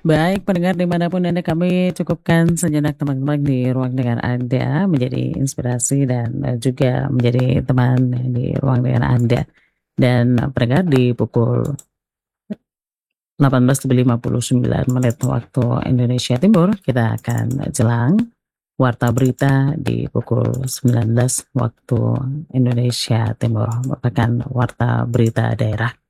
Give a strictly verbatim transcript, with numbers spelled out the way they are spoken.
Baik pendengar dimanapun Anda, kami cukupkan sejenak teman-teman di ruang dengar Anda, menjadi inspirasi dan, eee, juga menjadi teman di ruang dengar Anda. Dan pendengar di pukul delapan belas lebih lima puluh sembilan menit waktu Indonesia Timur, kita akan jelang warta berita di pukul sembilan belas waktu Indonesia Timur, merupakan warta berita daerah.